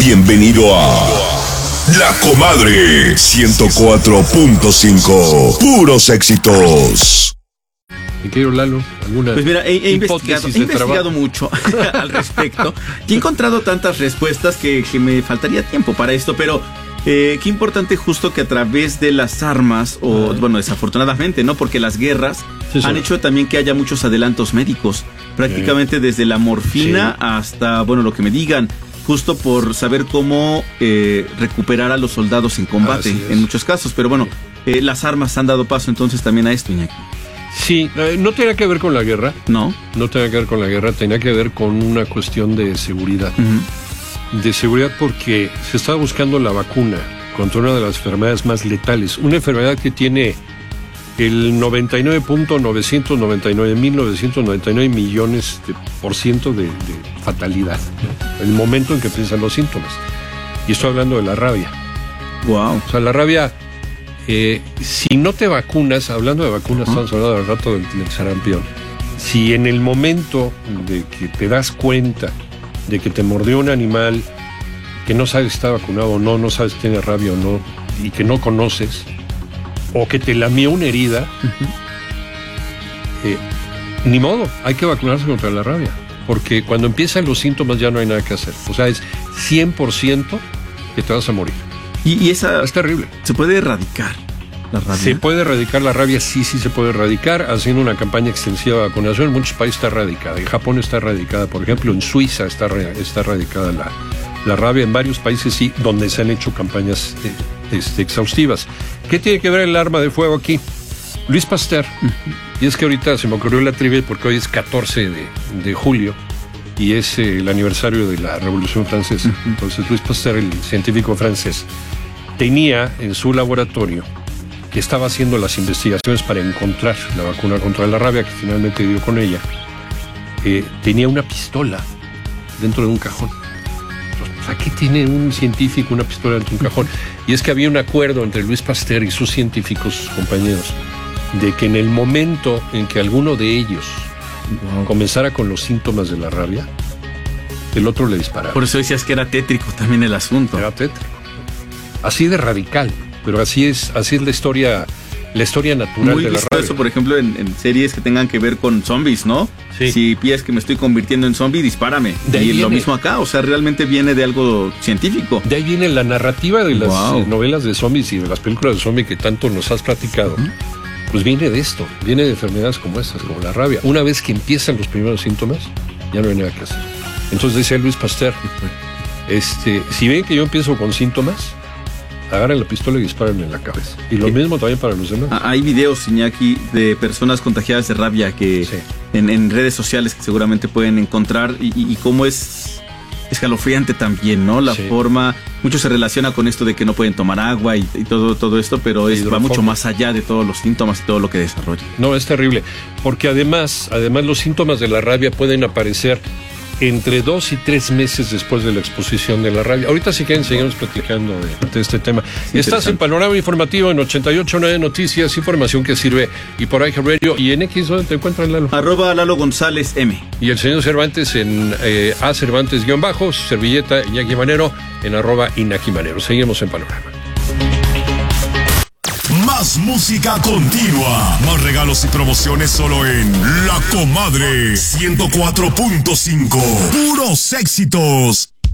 Bienvenido a La Comadre 104.5. Puros éxitos. Mi querido Lalo, ¿alguna? Pues mira, he investigado mucho al respecto y he encontrado tantas respuestas que me faltaría tiempo para esto, pero qué importante justo que a través de las armas, o bueno, desafortunadamente, ¿no? Porque las guerras han hecho también que haya muchos adelantos médicos, prácticamente desde la morfina hasta, bueno, lo que me digan, justo por saber cómo recuperar a los soldados en combate, en muchos casos, pero bueno, las armas han dado paso entonces también a esto, Iñaki. Sí, no tenía que ver con la guerra. No tenía que ver con la guerra, tenía que ver con una cuestión de seguridad. De seguridad porque se estaba buscando la vacuna contra una de las enfermedades más letales. Una enfermedad que tiene el 99.999.999 millones de % de fatalidad. El momento en que empiezan los síntomas. Y estoy hablando de la rabia. Wow. O sea, la rabia... si no te vacunas, hablando de vacunas, estamos hablando al rato del sarampión. Si en el momento de que te das cuenta de que te mordió un animal que no sabes si está vacunado o no, no sabes si tiene rabia o no, y que no conoces, o que te lamió una herida, ni modo, hay que vacunarse contra la rabia, porque cuando empiezan los síntomas ya no hay nada que hacer. O sea, es 100% que te vas a morir. Y esa es terrible. ¿Se puede erradicar la rabia? ¿Se puede erradicar la rabia? Sí se puede erradicar, haciendo una campaña extensiva de vacunación. En muchos países está erradicada. En Japón está erradicada, por ejemplo, en Suiza está erradicada la rabia. En varios países sí, donde se han hecho campañas exhaustivas. ¿Qué tiene que ver el arma de fuego aquí? Luis Pasteur. Y es que ahorita se me ocurrió la trivia porque hoy es 14 de julio y es el aniversario de la Revolución Francesa. Entonces Luis Pasteur, el científico francés, tenía en su laboratorio, que estaba haciendo las investigaciones para encontrar la vacuna contra la rabia, que finalmente dio con ella, tenía una pistola dentro de un cajón. O sea, ¿qué tiene un científico una pistola dentro de un cajón? Y es que había un acuerdo entre Luis Pasteur y sus científicos compañeros de que en el momento en que alguno de ellos comenzara con los síntomas de la rabia, el otro le disparaba. Por eso decías que era tétrico también el asunto. Era tétrico. Así de radical, pero así es la historia natural muy de la visto rabia. Eso, por ejemplo, en series que tengan que ver con zombies, ¿no? Sí. Si pillas que me estoy convirtiendo en zombie, dispárame. Y lo mismo acá, o sea, realmente viene de algo científico. De ahí viene la narrativa de las novelas de zombies y de las películas de zombies que tanto nos has platicado. Pues viene de esto, viene de enfermedades como estas, como la rabia. Una vez que empiezan los primeros síntomas, ya no hay nada que hacer. Entonces decía Luis Pasteur, si ven que yo empiezo con síntomas, agarren la pistola y disparen en la cabeza. Y lo mismo también para los demás. Hay videos, Iñaki, de personas contagiadas de rabia que en redes sociales que seguramente pueden encontrar y cómo es escalofriante también, ¿no? La forma, mucho se relaciona con esto de que no pueden tomar agua y todo esto, pero va mucho más allá de todos los síntomas y todo lo que desarrolla. No, es terrible, porque además los síntomas de la rabia pueden aparecer entre 2 y 3 meses después de la exposición de la rabia. Ahorita sí que seguimos platicando de este tema. Estás en Panorama Informativo en 88.9 Noticias, información que sirve, y por iHeart Radio. Y en X, ¿dónde te encuentras, Lalo? @Lalo González M. Y el señor Cervantes en A Cervantes _ servilleta Iñaki Manero en @Iñaki Manero. Seguimos en Panorama. Más música continua. Más regalos y promociones solo en La Comadre 104.5. Puros éxitos.